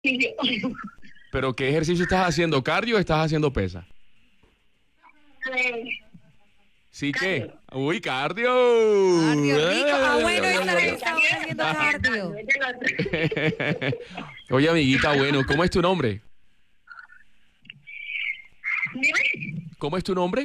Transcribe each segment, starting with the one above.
ejercicio. ¿Pero qué ejercicio estás haciendo? ¿Cardio o estás haciendo pesa? Eh, ¿Sí qué? Cardio. Uy, cardio. Cardio rico. Ah, bueno, estar a Cardio, esta hora haciendo cardio. es del otro. Oye, amiguita, bueno, ¿cómo es tu nombre? Dime, ¿Cómo es tu nombre?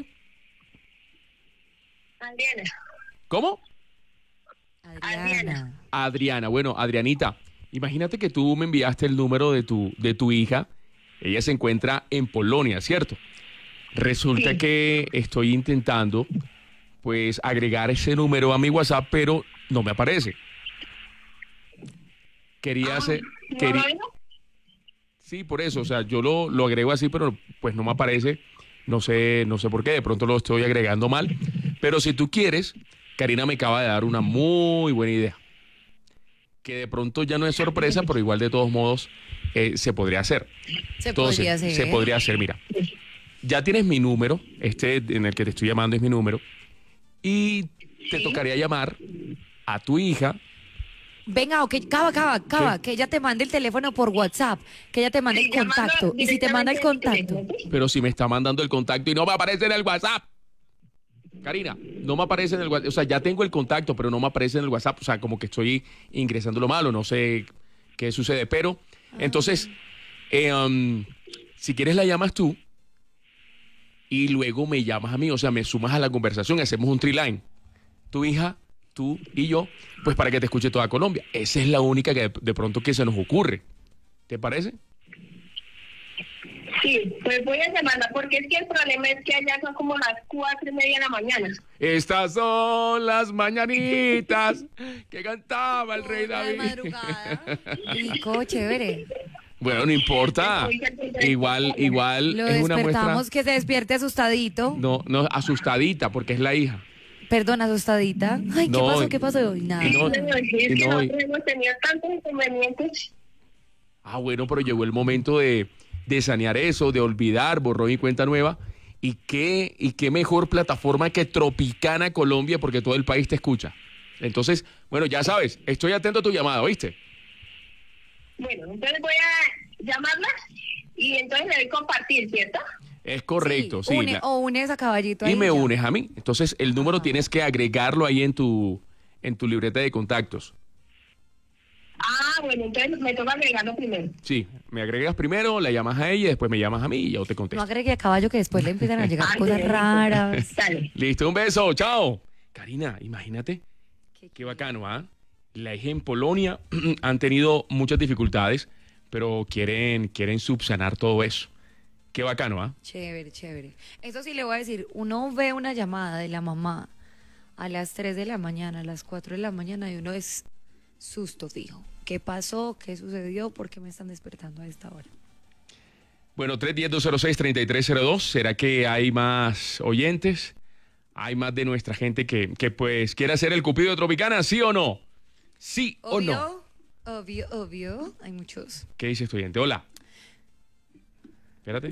Adriana. ¿Cómo? Adriana. Adriana. Bueno, Adrianita, imagínate que tú me enviaste el número de tu hija. Ella se encuentra en Polonia, ¿cierto? Resulta Sí. que estoy intentando, pues, agregar ese número a mi WhatsApp, pero no me aparece. Quería hacer... ¿No lo dijo? Sí, por eso, o sea, yo lo agrego así, pero pues no me aparece, no sé por qué, de pronto lo estoy agregando mal, pero si tú quieres, Karina me acaba de dar una muy buena idea, que de pronto ya no es sorpresa, pero igual de todos modos se podría hacer. Se Entonces, podría hacer. se podría hacer, mira, ya tienes mi número, este en el que te estoy llamando es mi número, y te tocaría llamar a tu hija. Venga, ok, cava, ¿Qué? que ella te mande el teléfono por WhatsApp, que ella te mande el Sí, llamando contacto. Y si te manda el directamente a mi contacto, teléfono, ¿sí? Pero si me está mandando el contacto y no me aparece en el WhatsApp. Karina, no me aparece en el WhatsApp. O sea, ya tengo el contacto, pero no me aparece en el WhatsApp. O sea, como que estoy ingresando lo malo. No sé qué sucede. Pero, entonces, si quieres la llamas tú y luego me llamas a mí. O sea, me sumas a la conversación. Hacemos un triline. Tu hija, tú y yo, pues para que te escuche toda Colombia. Esa es la única que de pronto que se nos ocurre. ¿Te parece? Sí, pues voy a llamarla, porque es que el problema es que allá son como las 4:30 de la mañana. Estas son las mañanitas que cantaba el rey otra de David. madrugada. Rico, chévere. Bueno, no importa. Igual Lo es una muestra. despertamos que se despierte asustadito. No, no, asustadita, porque es la hija. Perdón, asustadita. Ay, ¿qué No, pasó? ¿Qué pasó? Nada. no, Es que no. nosotros hemos tenido tantos inconvenientes. Ah, bueno, pero llegó el momento de sanear eso, de olvidar, borrón y cuenta nueva. ¿Y qué mejor plataforma que Tropicana Colombia, porque todo el país te escucha? Entonces, bueno, ya sabes, estoy atento a tu llamada, ¿oíste? Bueno, entonces voy a llamarla y entonces le doy compartir, ¿cierto? Es correcto, sí. O unes a caballito Y ahí me ya. unes a mí. Entonces, el número Ajá. tienes que agregarlo ahí en tu libreta de contactos. Ah, bueno, entonces me toca agregarlo primero. Sí, me agregas primero, la llamas a ella y después me llamas a mí y yo te No contesto. agregue a caballo que después le empiezan a llegar Ay, cosas listo. raras. Dale. Listo, un beso, chao. Karina, imagínate, qué bacano, ¿ah? La hija en Polonia han tenido muchas dificultades, pero quieren subsanar todo eso. Qué bacano, ¿ah? Chévere, chévere. Eso sí le voy a decir, uno ve una llamada de la mamá a las 3 de la mañana, a las 4 de la mañana y uno es susto fijo. ¿Qué pasó? ¿Qué sucedió? ¿Por qué me están despertando a esta hora? Bueno, 310-206-3302. ¿Será que hay más oyentes? ¿Hay más de nuestra gente que pues quiere hacer el cupido de Tropicana, sí o no? ¿Sí o no? Obvio. Hay muchos. ¿Qué dice tu oyente? Hola. Espérate.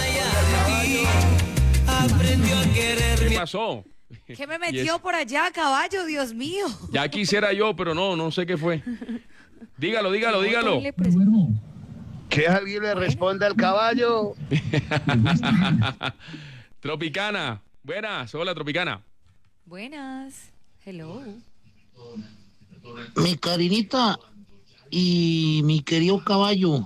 ¿Qué pasó? ¿Qué me Y metió es- por allá, caballo? Dios mío. Ya quisiera yo, pero no sé qué fue. Dígalo. Ponle Que alguien le responda al caballo. Tropicana. Buenas. Hola, Tropicana. Buenas. Hello. Mi Karinita y mi querido caballo.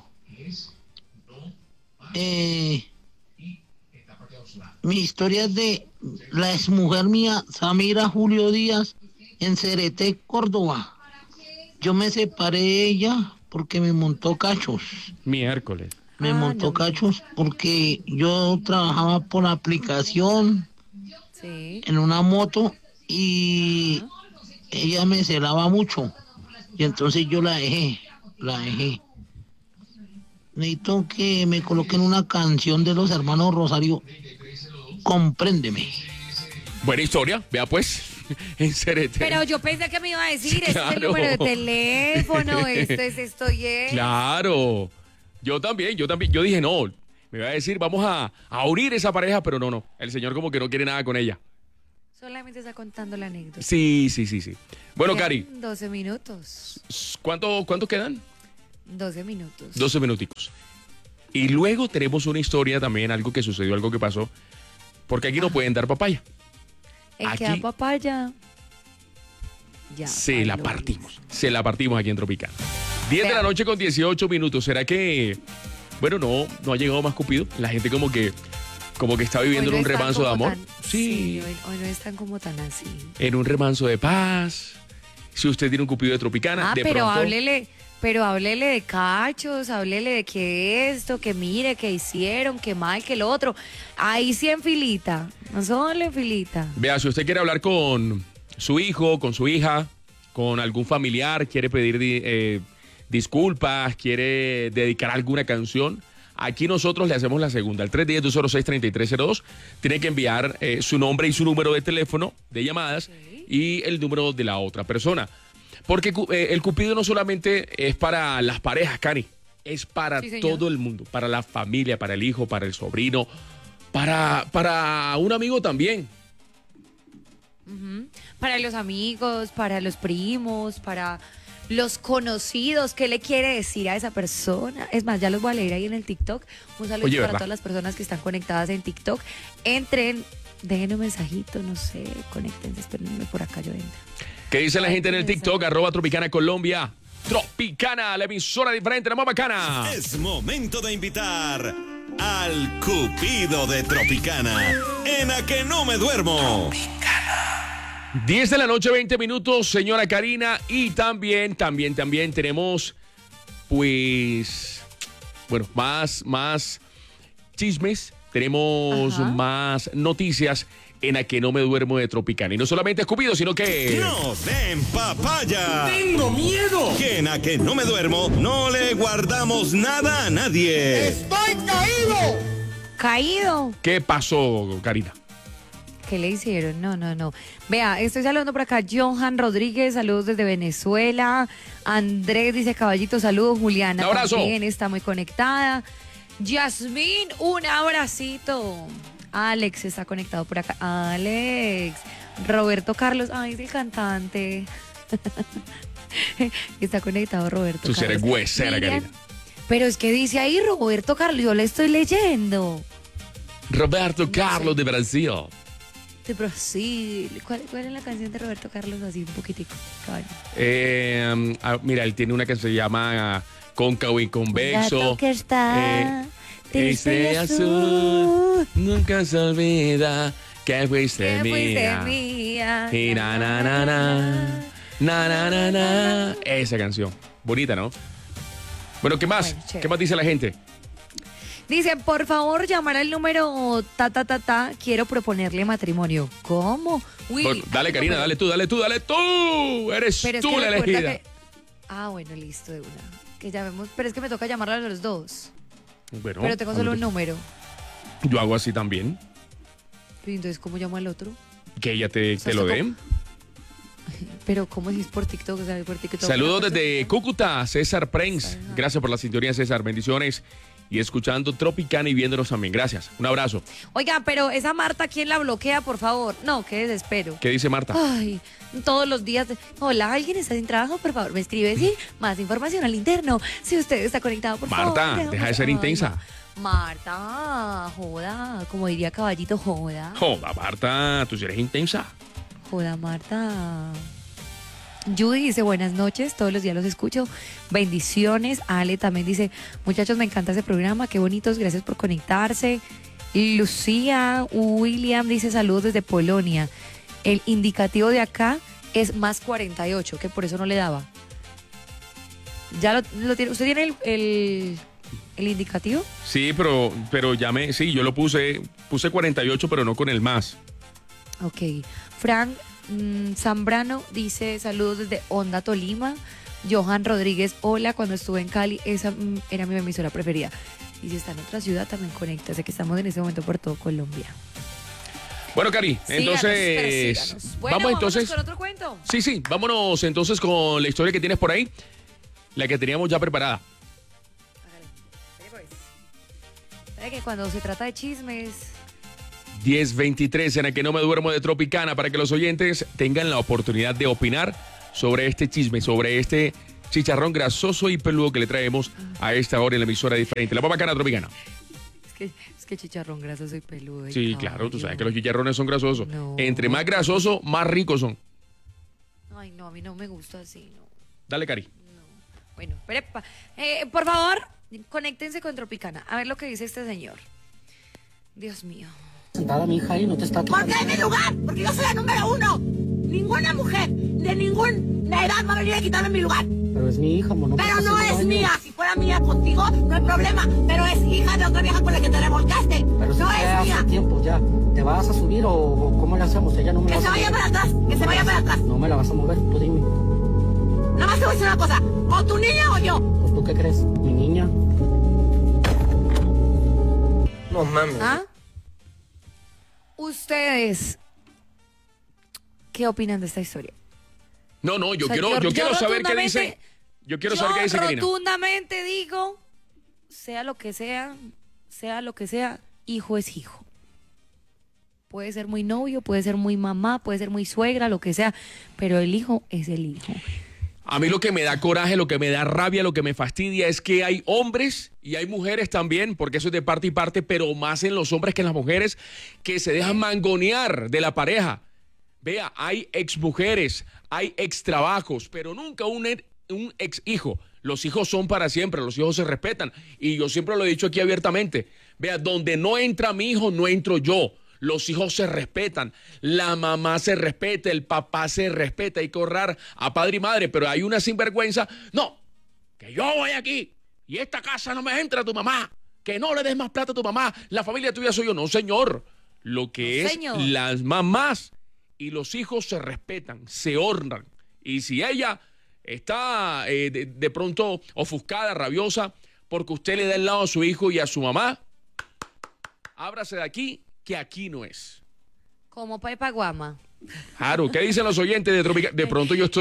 Mi historia es de la exmujer mía, Samira Julio Díaz, en Cereté, Córdoba. Yo me separé de ella porque me montó cachos. Miércoles. Me Ah, montó no. cachos porque yo trabajaba por aplicación Sí. en una moto y ella me celaba mucho. Y entonces yo la dejé. Necesito que me coloquen una canción de los hermanos Rosario. Compréndeme. Buena historia. Vea pues. En CRT. Pero yo pensé que me iba a decir, este es el Claro. número de teléfono, esto y es. Claro. Yo también. Yo dije, no. Me iba a decir, vamos a unir esa pareja, pero no. El señor como que no quiere nada con ella. Solamente está contando la anécdota. Sí. Bueno, Quedan Cari, 12 minutos. ¿cuántos quedan? 12 minutos. 12 minuticos. Y luego tenemos una historia también, algo que sucedió, algo que pasó, porque aquí no pueden dar papaya. El que da aquí- papaya. Ya. Se la bailó. partimos. Se la partimos aquí en Tropical. 10 de la noche con 18 minutos. ¿Será que, bueno, no ha llegado más Cupido? La gente como que está viviendo Hoy en no un están remanso de como amor. tan- Sí, hoy no están como tan así. en un remanso de paz. Si usted tiene un Cupido de Tropicana, de pero pronto... háblele de cachos, háblele de que esto, que mire, que hicieron, que mal, que lo otro. Ahí sí en filita, no solo en filita. Vea, si usted quiere hablar con su hijo, con su hija, con algún familiar, quiere pedir disculpas, quiere dedicar alguna canción, aquí nosotros le hacemos la segunda. Al 310-206-3302 tiene que enviar su nombre y su número de teléfono de llamadas y el número de la otra persona. Porque el Cupido no solamente es para las parejas, Cari, es para Sí, señor. todo el mundo, para la familia, para el hijo, para el sobrino, para un amigo también. Para los amigos, para los primos, para los conocidos, ¿qué le quiere decir a esa persona? Es más, ya los voy a leer ahí en el TikTok. Un saludo Oye, para ¿verdad? todas las personas que están conectadas en TikTok. Entren, dejen un mensajito, no sé, conéctense, espérenme por acá, yo entro. ¿Qué dice la Ay, gente en el qué TikTok? @Tropicana Colombia. Tropicana, la emisora diferente, la más bacana. Es momento de invitar al Cupido de Tropicana. En A Que No Me Duermo. 10 de la noche, 20 minutos, señora Karina. Y también tenemos, pues, bueno, más chismes. Tenemos Ajá. más noticias en A Que No Me Duermo de Tropicana. Y no solamente es Cupido, sino que... ¡No den papaya! ¡Tengo miedo! Que en A Que No Me Duermo no le guardamos nada a nadie. ¡Caído! ¿Qué pasó, Karina? ¿Qué le hicieron? No. Vea, estoy saludando por acá. Johan Rodríguez, saludos desde Venezuela. Andrés dice caballito, saludos. Juliana Un abrazo. también está muy conectada. Yasmín, un abracito. Alex está conectado por acá. Alex. Roberto Carlos, ay, es el cantante. Está conectado Roberto Tú sí Carlos. eres huesera, Miriam, Karina. pero es que dice ahí Roberto Carlos, yo le estoy leyendo. Roberto Carlos de Brasil. De Brasil. ¿Cuál es la canción de Roberto Carlos? Así un poquitico. caballo. Mira, él tiene una que se llama Cóncavo y Convexo. Un gato que está triste y Estrella azul. azul, nunca se olvida que fuiste Que fuiste mía. mía. Y na na na na, na na na na. Esa canción, bonita, ¿no? Bueno, ¿qué más? Bueno, chévere. ¿Qué más dice la gente? Dicen, por favor, llamar al número quiero proponerle matrimonio. ¿Cómo? Willy, Bueno, dale, Karina, dale tú. Eres Pero es tú que la recuerda elegida. que... Ah, bueno, listo, de una. Que llamemos, pero es que me toca llamarla a los dos. Bueno, Pero tengo solo un número. Yo hago así también. Y entonces, ¿cómo llamo al otro? Que ella te sea, lo esto dé. Pero, ¿cómo si es por TikTok? O sea, por TikTok. Saludos desde Cúcuta, César Prenz. Gracias por la sintonía, César. Bendiciones. Y escuchando Tropicana y viéndonos también. Gracias. Un abrazo. Oiga, pero esa Marta, ¿quién la bloquea, por favor? No, qué desespero. ¿Qué dice Marta? Ay, todos los días. Hola, ¿alguien está sin trabajo? Por favor, me escribe, sí. Más información al interno. Si usted está conectado, por favor. Marta, déjame deja de ser saber. intensa. Marta, joda. Como diría Caballito, joda. Joda, Marta, tú sí eres intensa. Joda, Marta. Judy dice, buenas noches, todos los días los escucho. Bendiciones. Ale también dice, muchachos, me encanta ese programa, qué bonitos, gracias por conectarse. Lucía William dice, saludos desde Polonia. El indicativo de acá es más 48, que por eso no le daba. ¿Ya lo tiene? ¿Usted tiene el indicativo? Sí, pero llamé, sí, yo lo puse 48, pero no con el más. Ok. Frank Zambrano dice saludos desde Honda, Tolima. Johan Rodríguez, hola, cuando estuve en Cali, esa era mi emisora preferida. Y si está en otra ciudad, también conecta. Sé que estamos en este momento por todo Colombia. Bueno, Cari, entonces, Síganos. Bueno, vamos entonces. con otro cuento. Sí, vámonos entonces con la historia que tienes por ahí, la que teníamos ya preparada. ¿Sabe que cuando se trata de chismes... 10:23 en el que no me duermo de Tropicana para que los oyentes tengan la oportunidad de opinar sobre este chisme, sobre este chicharrón grasoso y peludo que le traemos a esta hora en la emisora diferente. La más bacana tropicana. Es que chicharrón grasoso y peludo. Sí, claro, tú sabes que los chicharrones son grasosos. No. Entre más grasosos, más ricos son. Ay, no, a mí no me gusta así, no. Dale, Cari. Bueno, por favor, conéctense con Tropicana. A ver lo que dice este señor. Dios mío. Sentada mi hija ahí, no te está ¿Por qué en mi lugar? Porque yo soy la número uno. Ninguna mujer de ninguna edad va a venir a quitarme mi lugar. Pero es mi hija, mono. Pero no es mía. Si fuera mía contigo, no hay problema. Pero es hija de otra vieja con la que te revolcaste. Pero si no fue es hace mía. tiempo ya. ¿Te vas a subir o cómo le hacemos? Ella no me Que la se vas a vaya mover. para atrás. Que se vaya para atrás. No me la vas a mover, tú dime. Nada más te voy a decir una cosa. O tu niña o yo. Pues tú qué crees, mi niña. No mames. ¿Ah? ¿Ustedes qué opinan de esta historia? No, yo O sea, quiero saber qué dice. Yo quiero saber qué dice Karina. Rotundamente digo, sea lo que sea, hijo es hijo. Puede ser muy novio, puede ser muy mamá, puede ser muy suegra, lo que sea, pero el hijo es el hijo. A mí lo que me da coraje, lo que me da rabia, lo que me fastidia es que hay hombres y hay mujeres también, porque eso es de parte y parte, pero más en los hombres que en las mujeres, que se dejan mangonear de la pareja. Vea, hay exmujeres, hay extrabajos, pero nunca un ex hijo. Los hijos son para siempre, los hijos se respetan. Y yo siempre lo he dicho aquí abiertamente. Vea, donde no entra mi hijo, no entro yo. Los hijos se respetan, la mamá se respeta, el papá se respeta, hay que honrar a padre y madre, pero hay una sinvergüenza, no, que yo voy aquí y esta casa no me entra tu mamá, que no le des más plata a tu mamá, la familia tuya soy yo, no señor, lo que No, es señor. las mamás y los hijos se respetan, se honran, y si ella está de pronto ofuscada, rabiosa, porque usted le da el lado a su hijo y a su mamá, ábrase de aquí, que aquí no es. Como Pepa Guama. Claro, ¿qué dicen los oyentes de Tropicana? De pronto yo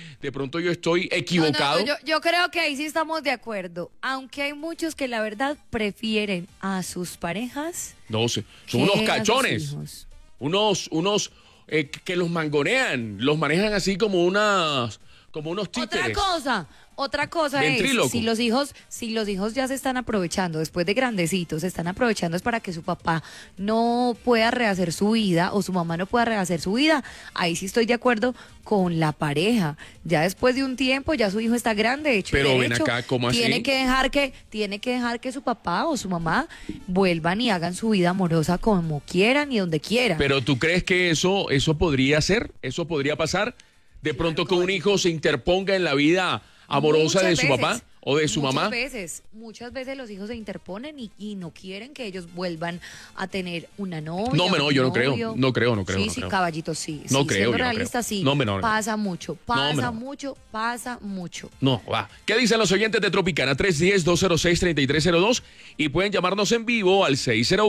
estoy equivocado. No, yo creo que ahí sí estamos de acuerdo. Aunque hay muchos que la verdad prefieren a sus parejas. No sé, son que unos a sus cachones, hijos. unos que los mangonean, los manejan así como unos títeres. Otra cosa Ventríloco. es, si los hijos ya se están aprovechando, después de grandecitos, se están aprovechando es para que su papá no pueda rehacer su vida o su mamá no pueda rehacer su vida, ahí sí estoy de acuerdo con la pareja. Ya después de un tiempo, ya su hijo está grande, hecho y Pero ven derecho, acá, ¿cómo así? tiene que dejar que su papá o su mamá vuelvan y hagan su vida amorosa como quieran y donde quieran. Pero ¿tú crees que eso podría ser? ¿Eso podría pasar? De pronto que un hijo se interponga en la vida amorosa Muchas de su veces, papá o de su mamá. Muchas veces los hijos se interponen y no quieren que ellos vuelvan a tener una novia. No, yo no un creo. novio. No creo. Sí, no creo. caballito, sí. No Sí, creo, siendo yo no realista, creo. sí. No. Pasa mucho, pasa No. mucho. No, va. ¿Qué dicen los oyentes de Tropicana? 310-206-3302 y pueden llamarnos en vivo al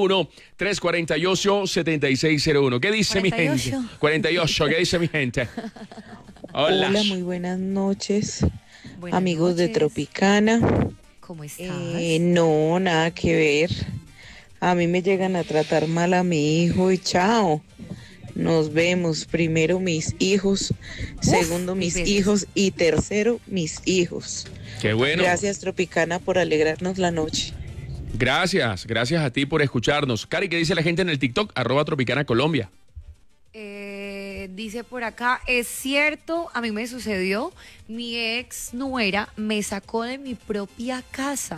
601-348-7601. ¿Qué dice mi gente? 48, ¿qué dice mi gente? Hola. Hola, muy buenas noches, Buenas amigos de noches. Tropicana. ¿Cómo estás? No, nada que ver. A mí me llegan a tratar mal a mi hijo y chao. Nos vemos. Primero mis hijos, segundo mis veces. hijos y tercero mis hijos. Qué bueno. Gracias, Tropicana, por alegrarnos la noche. Gracias a ti por escucharnos. Cari, ¿qué dice la gente en el TikTok? @Tropicana Colombia. Dice por acá, es cierto, a mí me sucedió, mi ex nuera me sacó de mi propia casa.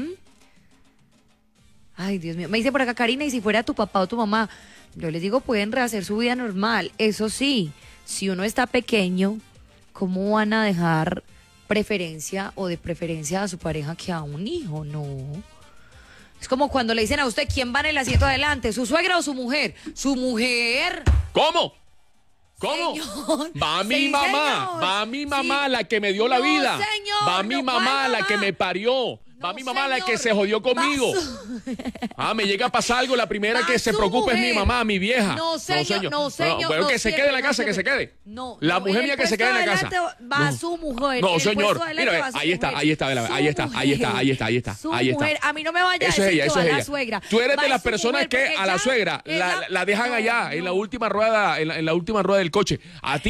Ay, Dios mío. Me dice por acá, Karina, y si fuera tu papá o tu mamá, yo les digo, pueden rehacer su vida normal. Eso sí, si uno está pequeño, ¿cómo van a dejar preferencia o de preferencia a su pareja que a un hijo? No. Es como cuando le dicen a usted, ¿quién va en el asiento adelante? ¿Su suegra o su mujer? ¡Su mujer! ¿Cómo? Señor. Va mi Sí, mamá, señor. va mi mamá Sí. la que me dio la No, vida. señor, Va mi no, mamá ¿cuál la que mamá? me parió. Va No, mi mamá la que señor. se jodió conmigo. Me llega a pasar algo, la primera Va que se su preocupa es mi mujer. mamá, mi vieja. No, señor. Bueno, no que se siempre, quede en la no casa, que se siempre. quede. No. La no, mujer el mía que se quede en la puesto casa. adelante Va No. su mujer. No, el señor. puesto adelante Mira, va su ahí está, mujer. ahí está, Su ahí está. mujer. Su Ahí está. mujer. A mí no me vaya Eso a es decir ella, que eso va es la ella. suegra. Tú eres Va de las su personas mujer, que porque a la ella- suegra ella- la dejan no, allá en la no. última rueda, en la última rueda del coche. A ti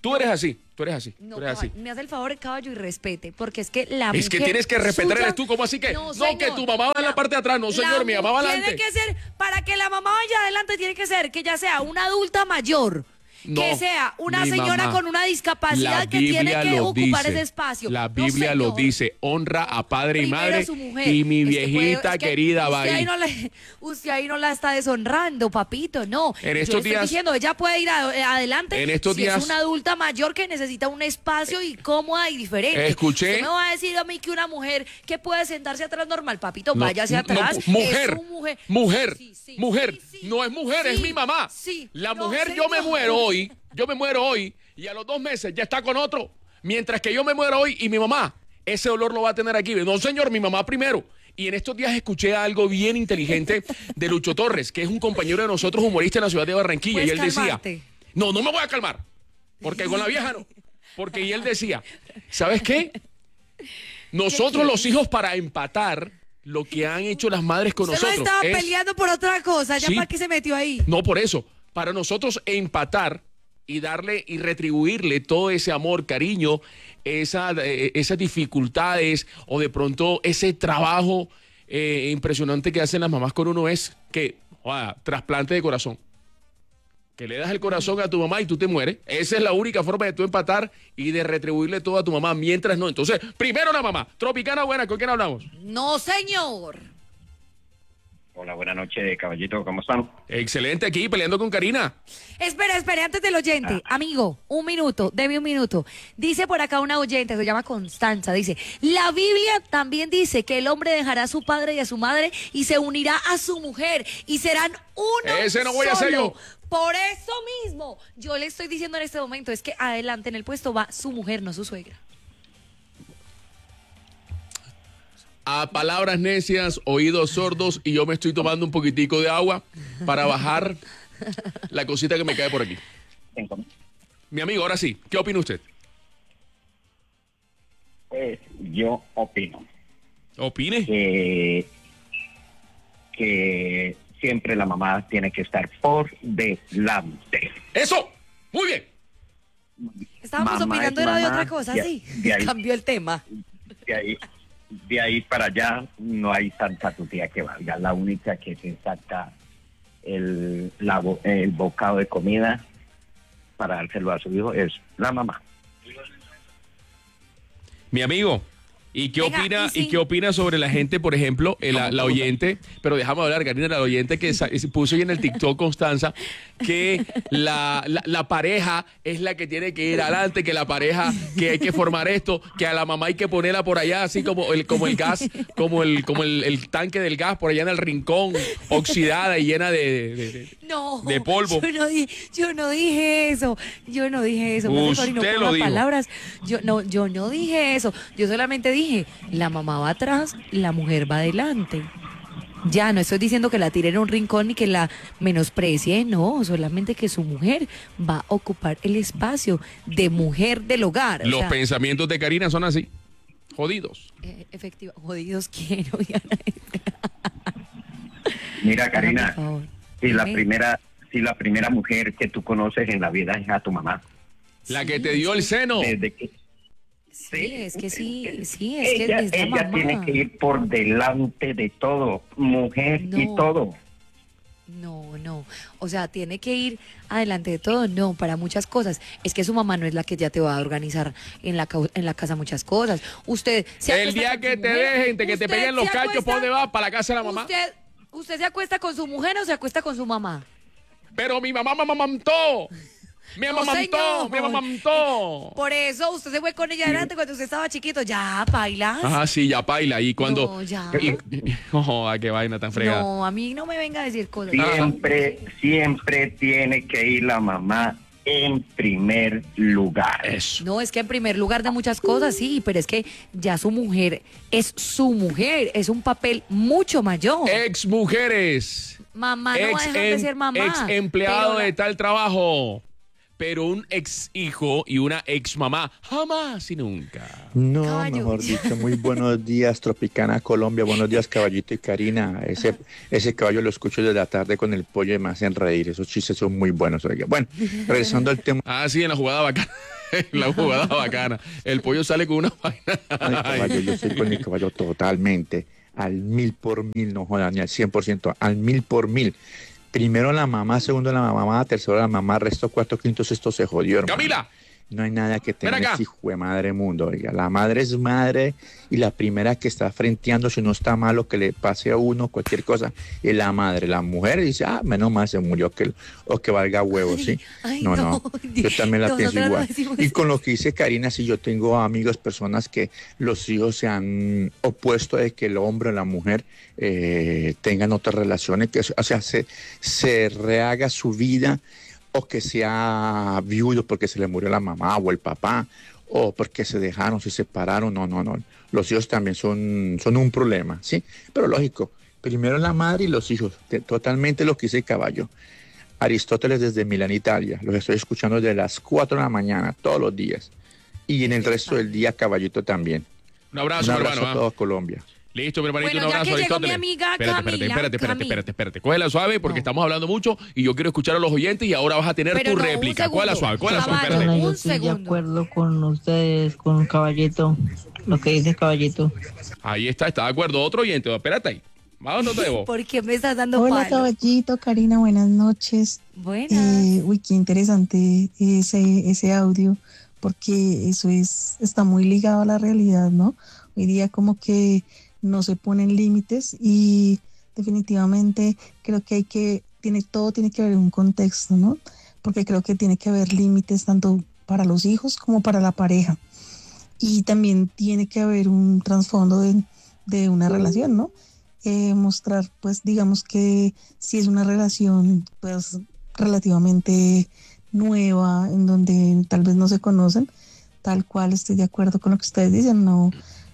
Tú eres así, tú eres así, No, tú eres así. me hace el favor, caballo, y respete, porque es que la Es que mujer tienes que respetar, suya- eres tú, ¿cómo así que? No, señor. que tu mamá va en la parte de atrás, no, señor, mi mamá va adelante. Tiene que ser, para que la mamá vaya adelante, tiene que ser que ya sea una adulta mayor, No, que sea una mi señora mamá. con una discapacidad La que tiene Biblia que lo ocupar dice. ese espacio. La No, Biblia lo señor. dice, honra a padre y Primero madre, a su mujer. y mi Es que viejita puede- es que querida va usted ahí. Usted ahí no la está deshonrando, papito, no. En Yo estos le estoy días- diciendo, ella puede ir adelante En estos si días- es una adulta mayor que necesita un espacio y cómoda y diferente. Escuché- Usted me va a decir a mí que una mujer que puede sentarse atrás normal, papito, No, váyase no, atrás. mujer, Es su mujer. mujer, Sí, sí, mujer, sí, sí. no es mujer, es Sí, mi mamá. sí. La No, mujer, yo me señor. muero hoy, y a los 2 meses ya está con otro. Mientras que yo me muero hoy y mi mamá, ese olor lo va a tener aquí. No, señor, mi mamá primero. Y en estos días escuché algo bien inteligente de Lucho Torres, que es un compañero de nosotros, humorista en la ciudad de Barranquilla, y Puedes él decía, calmarte. no me voy a calmar, porque con la vieja no. Porque y él decía, ¿sabes qué? Nosotros los hijos para empatar lo que han hecho las madres con Usted no nosotros estaba es... peleando por otra cosa, ya Sí. para qué se metió ahí. No por eso, para nosotros empatar y darle y retribuirle todo ese amor, cariño, esas dificultades o de pronto ese trabajo impresionante que hacen las mamás con uno es que, trasplante de corazón. Que le das el corazón a tu mamá y tú te mueres. Esa es la única forma de tú empatar y de retribuirle todo a tu mamá, mientras no. Entonces, primero la mamá. Tropicana buena, ¿con quién hablamos? No, señor. Hola, buenas noches, caballito, ¿cómo están? Excelente, aquí peleando con Karina. Espere, antes del oyente. Amigo, deme un minuto. Dice por acá una oyente, se llama Constanza, dice, la Biblia también dice que el hombre dejará a su padre y a su madre y se unirá a su mujer y serán uno Ese no voy a solo. ser yo. Por eso mismo, yo le estoy diciendo en este momento, es que adelante en el puesto va su mujer, no su suegra. A palabras necias, oídos sordos, y yo me estoy tomando un poquitico de agua para bajar la cosita que me cae por aquí. Mi amigo, ahora sí, ¿qué opina usted? Pues yo opino ¿Opine? que siempre la mamá tiene que estar por delante. ¡Eso! ¡Muy bien! Estábamos Mamá opinando es era de mamá, otra cosa, de- sí. de ahí. Cambió el tema. De ahí para allá no hay santa tutía que valga. La única que se saca el bocado de comida para dárselo a su hijo es la mamá. Mi amigo, ¿y qué Venga, opina y sí. qué opina sobre la gente, por ejemplo, la oyente, pero déjame hablar, Karina, la oyente que se puso ahí en el TikTok, Constanza, que la pareja es la que tiene que ir adelante, que la pareja, que hay que formar esto, que a la mamá hay que ponerla por allá, así como el gas, como el tanque del gas por allá en el rincón, oxidada y llena de polvo. Yo no dije eso. Me hace favor y no Usted ponga lo dijo. palabras. Yo no dije eso. Yo solamente dije, la mamá va atrás, la mujer va adelante. Ya, no estoy diciendo que la tire en un rincón ni que la menosprecie, no, solamente que su mujer va a ocupar el espacio de mujer del hogar. Los pensamientos de Karina son así, jodidos. Efectivo, jodidos quiero. Mira, Karina, por favor. si la Dime. primera mujer que tú conoces en la vida es a tu mamá. La que te dio el seno. Desde que Sí, es que es que ella es la mamá. tiene que ir por delante de todo, mujer y No. todo. No. O sea, tiene que ir adelante de todo. No, para muchas cosas. Es que su mamá no es la que ya te va a organizar en la casa muchas cosas. Usted se El acuesta día con que su te mujer, dejen, que te usted peguen los se cachos, ¿por acuesta- dónde va? ¿Para la casa de la mamá? ¿Usted se acuesta con su mujer o se acuesta con su mamá? Pero mi mamá me amamantó. Me No, amamantó, señor. me amamantó. Por eso usted se fue con ella adelante cuando usted estaba chiquito. Ya, bailas. Ajá, sí, ya paila. Y cuando. No, ya. Qué vaina tan fregada. No, a mí no me venga a decir cosas. Siempre tiene que ir la mamá en primer lugar. Eso. No, es que en primer lugar de muchas cosas, sí, pero es que ya su mujer es su mujer, es un papel mucho mayor. Ex mujeres. Mamá no va a dejar de ser mamá. Ex empleado pero de tal trabajo. pero un ex hijo y una ex mamá jamás y nunca. No, Caballo. mejor dicho, muy buenos días, Tropicana Colombia, buenos días, Caballito y Karina. Ese caballo lo escucho desde la tarde con el pollo y me hacen reír, esos chistes son muy buenos. Oiga. Bueno, regresando al tema. Ah, sí, en la jugada bacana. En la jugada bacana. El pollo sale con una vaina. Ay, caballo, yo soy con mi caballo totalmente, al 1000%, no jodan, ni al 100%, al 1000%. Primero la mamá, segundo la mamá, tercero la mamá, resto, cuarto, quinto, sexto se jodió, hermano. Camila. No hay nada que tenga Ven acá. ese hijo de madre mundo, oiga. La madre es madre y la primera que está frenteando si no está malo que le pase a uno cualquier cosa es la madre. La mujer dice, menos mal se murió o que valga huevo, ¿sí? No. Yo también la pienso nosotros igual. decimos Y con lo que dice Karina, sí, yo tengo amigos, personas que los hijos se han opuesto de que el hombre o la mujer tengan otras relaciones, que o sea, se rehaga su vida, o que sea viudo porque se le murió la mamá o el papá, o porque se dejaron, se separaron. No. Los hijos también son un problema, ¿sí? Pero lógico, primero la madre y los hijos, totalmente lo que dice el caballo. Aristóteles desde Milán, Italia, los estoy escuchando desde las 4 de la mañana, todos los días. Y en el resto del día, Caballito también. Un abrazo, hermano. a todo Colombia. Listo, mi hermanito, Bueno, un ya abrazo, que llegó Aristóteles. mi amiga Camila, Espérate. Cógela suave porque estamos hablando mucho y yo quiero escuchar a los oyentes y ahora vas a tener Pero tu no, un réplica. segundo. Cógela suave, Caballo, espérate. un Yo estoy de segundo. acuerdo con ustedes, con Caballito, lo que dice Caballito. Ahí está de acuerdo. Otro oyente, espérate ahí. Vamos, no te debo. ¿Por qué me estás dando Hola palo? Caballito, Karina, buenas noches. Buenas. Uy, qué interesante ese audio, porque está muy ligado a la realidad, ¿no? Hoy día como que no se ponen límites y definitivamente creo que todo tiene que haber un contexto, ¿no? Porque creo que tiene que haber límites tanto para los hijos como para la pareja. Y también tiene que haber un trasfondo de una relación, ¿no? Mostrar, pues, digamos que si es una relación, pues, relativamente nueva, en donde tal vez no se conocen, tal cual estoy de acuerdo con lo que ustedes dicen, no,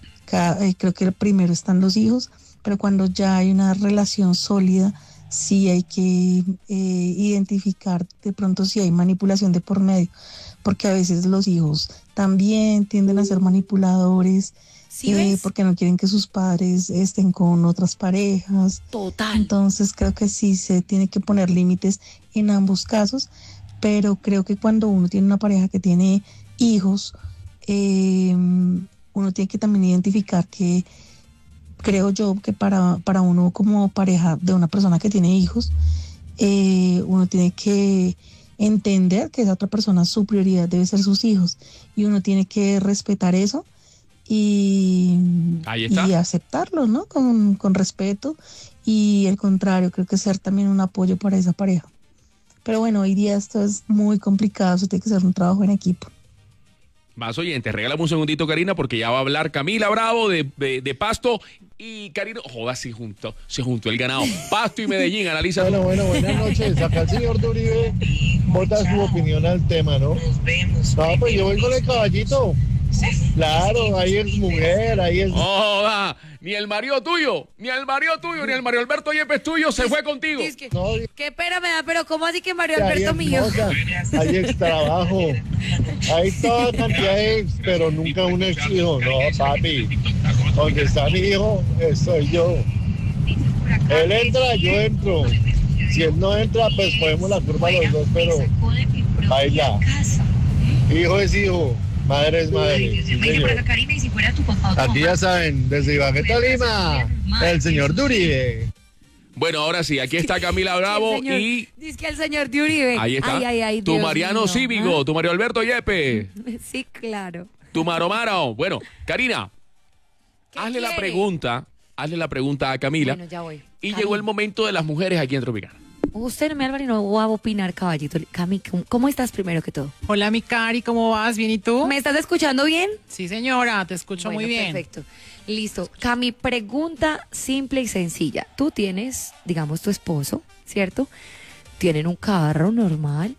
creo que primero están los hijos, pero cuando ya hay una relación sólida, sí hay que identificar de pronto si hay manipulación de por medio, porque a veces los hijos también tienden a ser manipuladores, ¿Sí ves? porque no quieren que sus padres estén con otras parejas. Total. Entonces creo que sí se tiene que poner límites en ambos casos, pero creo que cuando uno tiene una pareja que tiene hijos, uno tiene que también identificar que, creo yo, que para uno como pareja de una persona que tiene hijos, uno tiene que entender que esa otra persona, su prioridad debe ser sus hijos, y uno tiene que respetar eso y aceptarlo, ¿no? Con respeto, y el contrario, creo que ser también un apoyo para esa pareja. Pero bueno, hoy día esto es muy complicado, eso tiene que ser un trabajo en equipo. Más oyentes, regálame un segundito, Karina, porque ya va a hablar Camila Bravo de Pasto y Karina. Joda, se juntó el ganado. Pasto y Medellín, analiza. Bueno, buenas noches. Acá el señor Duribe bota su opinión al tema, ¿no? No, pues yo voy con el Caballito. Claro, ahí es mujer, ahí es... Joda, ni el marido tuyo, ni el Mario Alberto Yepes tuyo se fue contigo. Qué pena me da, pero ¿cómo así que Mario Ahí Alberto es mío? moza, ahí es trabajo, hay toda cantidad de ex, pero nunca un ex hijo. No, papi, donde está mi hijo, soy yo. Él entra, yo entro. Si él no entra, pues ponemos la curva los dos, pero baila. Hijo es hijo. Madre es madre. Sí, aquí ya saben, desde Ibagué, Tolima, el señor Duribe. Bueno, ahora sí, aquí está Camila Bravo y... Dice que el señor de Uribe. Ahí está. Ay, tu Dios Mariano mío. Cívico, tu Mario Alberto Yepes, Sí, claro. tu Maro. Bueno, Karina, hazle la pregunta a Camila. Bueno, ya voy. Y llegó el momento de las mujeres aquí en Tropicana. Usted no me habla y no va a opinar, caballito. Cami, ¿cómo estás primero que todo? Hola, mi Cari, ¿cómo vas? ¿Bien y tú? ¿Me estás escuchando bien? Sí, señora, te escucho Bueno, muy bien. Perfecto. Listo. Cami, pregunta simple y sencilla. Tú tienes, digamos, tu esposo, ¿cierto? Tienen un carro normal.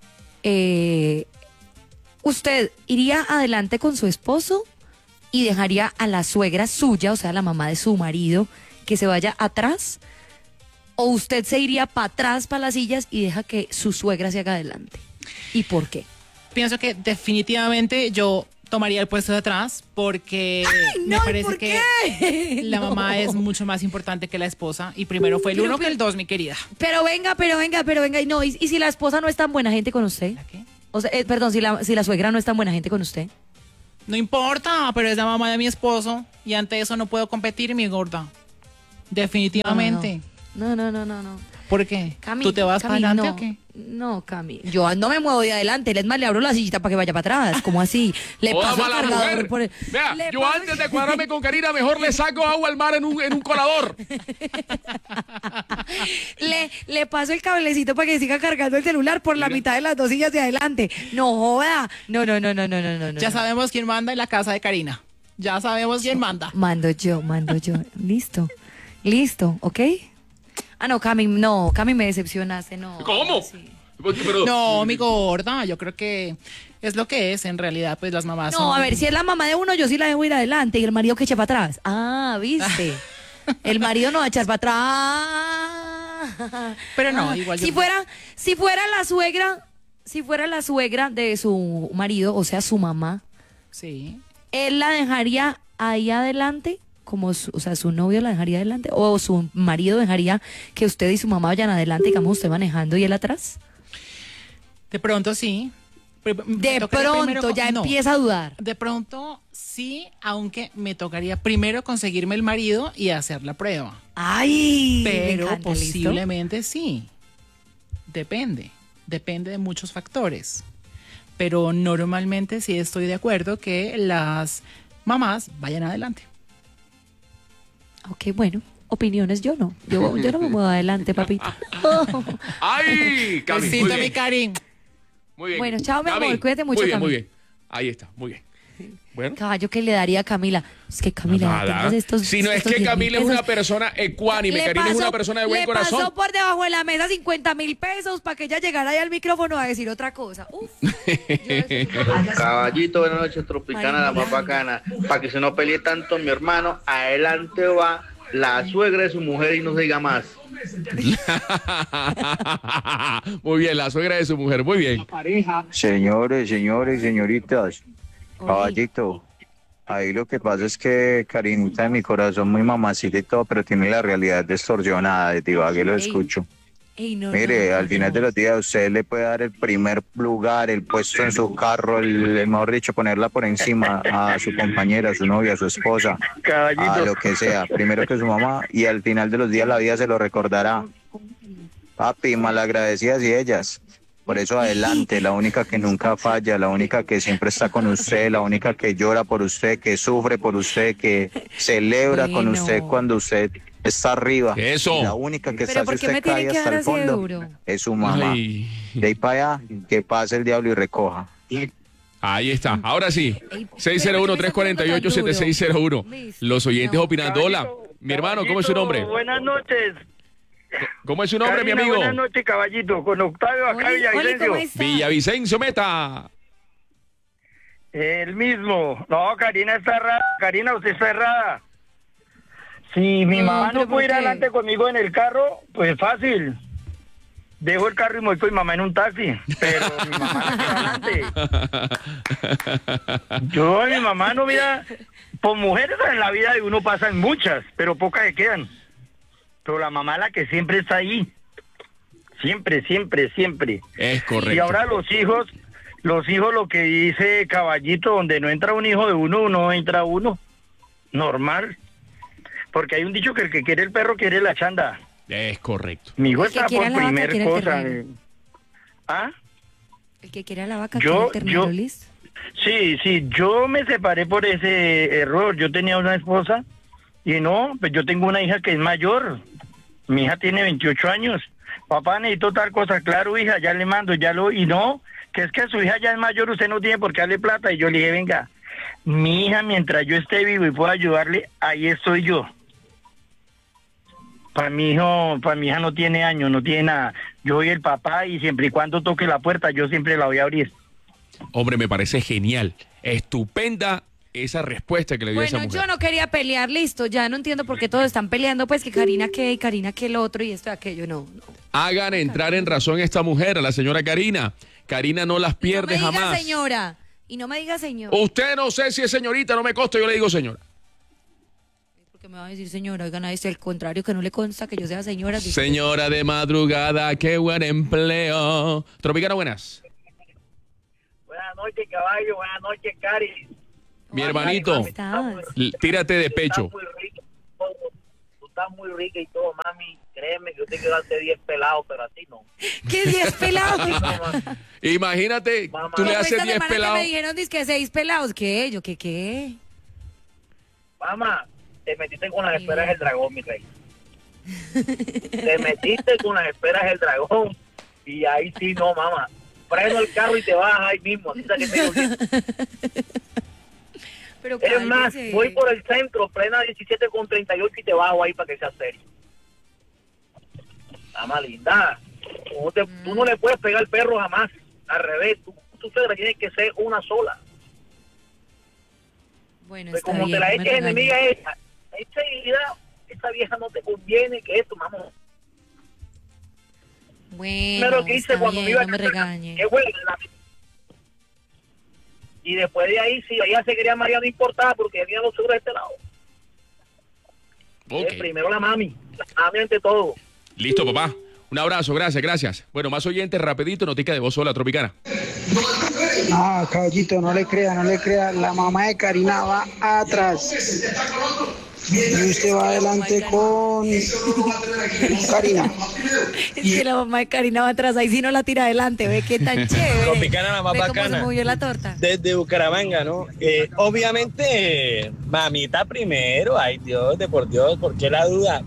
¿Usted iría adelante con su esposo y dejaría a la suegra suya, o sea, la mamá de su marido, que se vaya atrás? ¿O usted se iría para atrás, para las sillas, y deja que su suegra se haga adelante? ¿Y por qué? Pienso que definitivamente yo tomaría el puesto de atrás porque me parece que la mamá es mucho más importante que la esposa y primero fue el uno que el dos, mi querida. Pero venga, y no, y si la esposa no es tan buena gente con usted? ¿La qué? O sea, perdón, si la suegra no es tan buena gente con usted. No importa, pero es la mamá de mi esposo y ante eso no puedo competir, mi gorda. Definitivamente. No. ¿Por qué? Cami, ¿Tú te vas para Cami, adelante no, o qué? No, Cami. Yo no me muevo de adelante. Es más, le abro la sillita para que vaya para atrás. ¿Cómo así? Le Joda, paso el mala cargador mujer. por el... Vea, le yo paso- antes de cuadrarme con Karina, mejor le saco agua al mar en un colador. le paso el cablecito para que siga cargando el celular por la mitad de las dos sillas de adelante. No joda. No. Ya sabemos quién manda en la casa de Karina. Ya sabemos quién manda. Mando yo. Listo, ¿ok? Ah, no, Cami, me decepcionaste, no. ¿Cómo? Sí. Pero- No, mi gorda, yo creo que es lo que es. En realidad, pues las mamás No, son... a ver, si es la mamá de uno, yo sí la dejo ir adelante y el marido que eche para atrás. Ah, ¿viste? El marido no va a echar para atrás. Pero no, igual yo- Si fuera la suegra de su marido, o sea, su mamá, Sí. él la dejaría ahí adelante, o sea, su novio la dejaría adelante, o su marido dejaría que usted y su mamá vayan adelante, digamos, usted manejando y él atrás. De pronto sí. De pronto ya empieza a dudar. De pronto sí, aunque me tocaría primero conseguirme el marido y hacer la prueba. Ay, me Pero encanta, ¿listo? posiblemente sí. Depende de muchos factores. Pero normalmente sí estoy de acuerdo que las mamás vayan adelante. Ok, bueno, opiniones yo no. Yo no me muevo adelante, papito. ¡Ay! Cami, muy Besito, mi bien. Cari. Muy bien. Bueno, chao, mi Cami, amor, cuídate mucho, Muy bien, Cami. muy bien. Ahí está, muy bien. Bueno. Caballo que le daría a Camila. Es que Camila, Nada. tengas estos. Si no es estos que 10.000 Camila es una pesos. persona ecuánime, Karina es una persona de buen le corazón. pasó por debajo de la mesa 50.000 pesos para que ella llegara ahí al micrófono a decir otra cosa. Uf. Caballito, buenas noches, Tropicana, la más bacana. Para que se no pelee tanto mi hermano, adelante va la suegra de su mujer y no se diga más. Muy bien, la suegra de su mujer, muy bien. Señores, señoritas, caballito, ahí lo que pasa es que Karinita de mi corazón muy mamacita y todo, pero tiene la realidad distorsionada, de Tibagué lo Ey. escucho. Ey, no, Mire, no, al final de los días usted le puede dar el primer lugar, el puesto en su carro, el mejor dicho, ponerla por encima a su compañera, a su novia, a su esposa, a lo que sea, primero que su mamá, y al final de los días la vida se lo recordará. Papi, malagradecidas y ellas. Por eso adelante, la única que nunca falla, la única que siempre está con usted, la única que llora por usted, que sufre por usted, que celebra con Bueno. usted cuando usted está arriba. Eso. Y la única que Pero está ¿por si qué usted me tienen cae que hasta dar el así de fondo duro? es su mamá. Ay. De ahí para allá, que pase el diablo y recoja. Ahí está. Ahora sí. Ey, 601-348-7601. Los oyentes No. opinando. Hola, mi hermano, ¿cómo es su nombre? Buenas noches. ¿Cómo es su nombre, Karina, mi amigo? Buenas noches, caballito. Con Octavio acá, Oli, Villavicencio. ¿cómo está? Villavicencio Meta. El mismo. No, Karina está errada. Karina, usted está errada. Si mi No, mamá pero no puede ir ¿por qué? adelante conmigo en el carro, pues fácil. Dejo el carro y me voy con mi mamá en un taxi. Pero mi mamá no quiere adelante. Yo, mi mamá no mira. Por mujeres en la vida de uno pasan muchas, pero pocas se quedan. Pero la mamá es la que siempre está ahí. Siempre. Es correcto. Y ahora los hijos, lo que dice Caballito, donde no entra un hijo de uno, no entra uno. Normal. Porque hay un dicho que el que quiere el perro quiere la chanda. Es correcto. Mi hijo El que está quiera por la vaca primer quiere el cosa. terreno. ¿Ah? El que quiera la vaca, Yo- quiere el ternero, ¿listo? Sí, yo me separé por ese error. Yo tenía una esposa y no, pues yo tengo una hija que es mayor. Mi hija tiene 28 años. Papá, necesito tal cosa. Claro, hija, ya le mando, y no, que es que su hija ya es mayor, usted no tiene por qué darle plata. Y yo le dije, venga, mi hija, mientras yo esté vivo y pueda ayudarle, ahí estoy yo. Para mi hija no tiene años, no tiene nada. Yo soy el papá y siempre y cuando toque la puerta, yo siempre la voy a abrir. Hombre, me parece genial. Estupenda esa respuesta que le dio esa Bueno, mujer. yo no quería pelear, listo. Ya no entiendo por qué todos están peleando, pues que Karina qué y Karina qué el otro y esto y aquello. No. Hagan entrar en razón a esta mujer, a la señora Karina. Karina no las pierde no me diga jamás. señora. Y no me diga señora. Usted no sé si es señorita, no me consta, yo le digo señora. Porque me va a decir señora, oigan, a este al contrario, que no le consta que yo sea señora. Señora de madrugada, qué buen empleo. Tropicana, buenas. Buenas noches, caballo. Buenas noches, Cari. Mi hermanito, tírate de pecho. Tú estás muy rica y todo, mami. Créeme que yo te quiero darte 10 pelados, pero a ti no. ¿Qué 10 pelados? Imagínate, mamá, tú le haces esta 10 semana pelados. que me dijeron que 6 pelados. ¿Qué? ¿Yo qué? Mamá, te metiste con las esferas del dragón, mi rey. Te metiste con las esferas del dragón. Y ahí sí, no, mamá. Freno el carro y te vas ahí mismo. Así que te digo bien. Pero es más, voy por el centro, frena 17 con 38 y te bajo ahí para que sea serio. Mamá linda, tú no le puedes pegar al perro jamás. Al revés, tu suegra tiene que ser una sola. Bueno, pues está como bien, te la no eches me enemiga regañes. enseguida, esa vieja no te conviene, que esto, mamá. Bueno, Pero que hice está cuando bien, me iba no me regañe. qué huele, y después de ahí, sí, ella se quería María, no importaba porque tenía los seguros de este lado. Ok. Primero la mami ante todo. Listo, papá. Un abrazo, gracias. Bueno, más oyentes, rapidito, notica de voz sola, Tropicana. Ah, caballito, no le crea. La mamá de Karina va atrás. Y usted va adelante con Karina. Es que la mamá de Karina va atrás, ahí sí no la tira adelante, ve qué tan chévere. Tropicana, la más Ve cómo bacana. se movió la torta. Desde Bucaramanga, ¿no? Obviamente, mamita primero, ay Dios, de por Dios, ¿por qué la duda?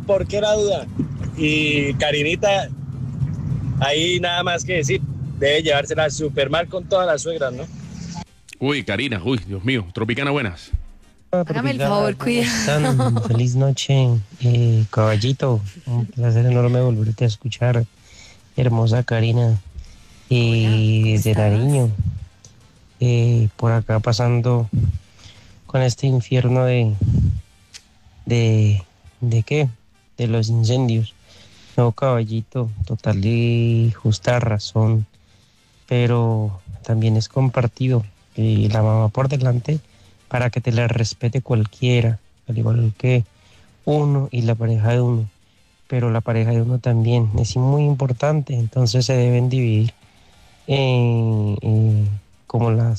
Y Karinita, ahí nada más que decir, debe llevársela súper mal con todas las suegras, ¿no? Uy, Karina, Dios mío. Tropicana, buenas. Hágame el favor, cuidado. Feliz noche, caballito. Un placer enorme volverte a escuchar, hermosa Karina. Desde Nariño, por acá pasando con este infierno ¿de qué? De los incendios. No, caballito, total y justa razón, pero también es compartido. Y la mamá por delante para que te la respete cualquiera, al igual que uno y la pareja de uno, pero la pareja de uno también es muy importante, entonces se deben dividir como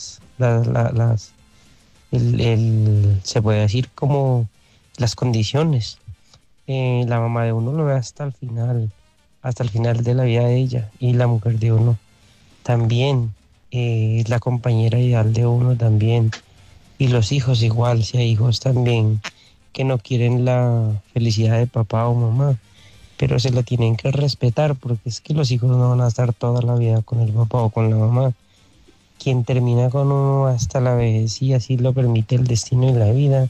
se puede decir como las condiciones. La mamá de uno lo ve hasta el final de la vida de ella, y la mujer de uno también es la compañera ideal de uno también. Y los hijos igual, si hay hijos también que no quieren la felicidad de papá o mamá, pero se la tienen que respetar, porque es que los hijos no van a estar toda la vida con el papá o con la mamá. Quien termina con uno hasta la vejez, y así lo permite el destino y la vida,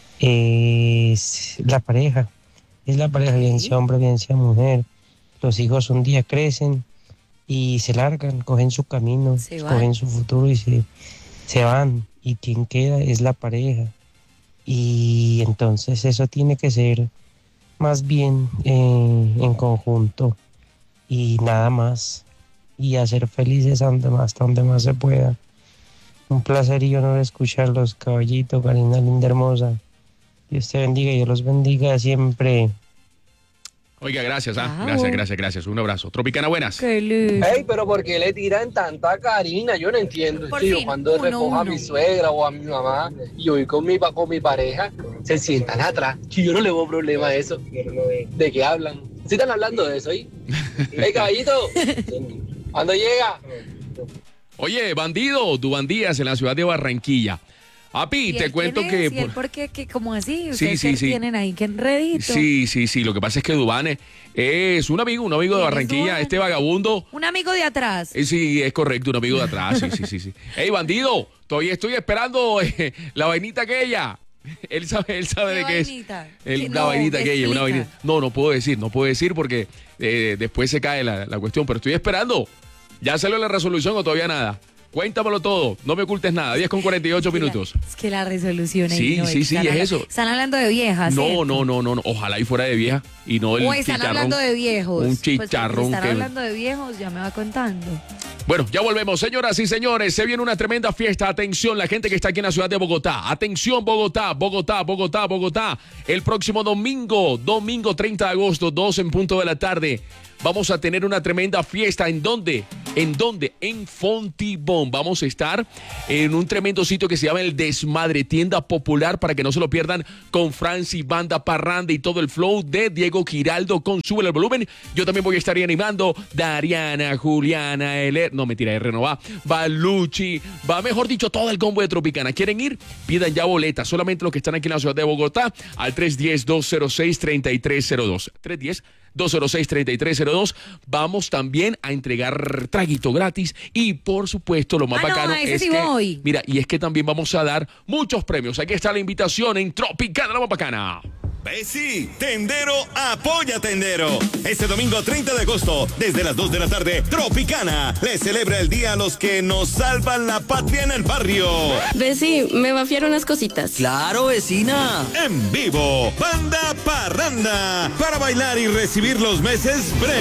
es la pareja, bien sea hombre, bien sea mujer. Los hijos un día crecen y se largan, cogen su camino, cogen su futuro y se van. Y quien queda es la pareja, y entonces eso tiene que ser más bien en conjunto y nada más, y hacer felices hasta donde más se pueda. Un placer y honor escucharlos, caballito, Karina linda, hermosa. Dios te bendiga y Dios los bendiga siempre. Oiga, gracias. Gracias. Un abrazo. Tropicana, buenas. Ey, pero ¿por qué le tiran tanta Karina? Yo no entiendo. Tío, cuando recojo a mi suegra o a mi mamá y voy con mi pareja, se sientan atrás. Que yo no le veo problema a eso. ¿De qué hablan? ¿Sí están hablando de eso ahí? Ey, caballito, ¿cuándo llega? Oye, bandido, Duvandías en la ciudad de Barranquilla. Api, te cuento que... ¿Y él por qué? ¿Cómo así? Sí, ¿Ustedes sí. tienen ahí? ¿Qué enredito? Sí. Lo que pasa es que Duván es un amigo de Barranquilla, este vagabundo. Un amigo de atrás. Sí, es correcto, un amigo de atrás, sí. Ey, bandido, todavía estoy esperando la vainita aquella. Él sabe de qué es. La vainita aquella, una vainita. No puedo decir porque después se cae la cuestión, pero estoy esperando. ¿Ya salió la resolución o todavía nada? Cuéntamelo todo, no me ocultes nada. 10:48 minutos. Es que la resolución Sí, ahí es eso. Están hablando de viejas. No. Ojalá y fuera de vieja y no el o están chicharrón. hablando de viejos. Un chicharrón pues están hablando de viejos, ya me va contando. Bueno, ya volvemos, señoras y señores. Se viene una tremenda fiesta. Atención, la gente que está aquí en la ciudad de Bogotá. Atención, Bogotá. El próximo domingo 30 de agosto, 2 en punto de la tarde. Vamos a tener una tremenda fiesta. ¿En dónde? En Fontibón. Vamos a estar en un tremendo sitio que se llama El Desmadre, tienda popular, para que no se lo pierdan, con Franci, Banda Parranda y todo el flow de Diego Giraldo con Sube el Volumen. Yo también voy a estar animando Dariana, Juliana, no mentira, Renova, Baluchi, mejor dicho, todo el combo de Tropicana. ¿Quieren ir? Pidan ya boletas, solamente los que están aquí en la ciudad de Bogotá, al 310-206-3302. 206-3302. Vamos también a entregar traguito gratis y por supuesto lo más bacano es que mira, y es que también vamos a dar muchos premios. Aquí está la invitación en Tropicana, la más bacana. Sí, Tendero apoya Tendero. Este domingo 30 de agosto, desde las 2 de la tarde, Tropicana le celebra el día a los que nos salvan la patria en el barrio. Besi, me vaciaron unas cositas. Claro, vecina. En vivo, Banda Parranda, para bailar y recibir los meses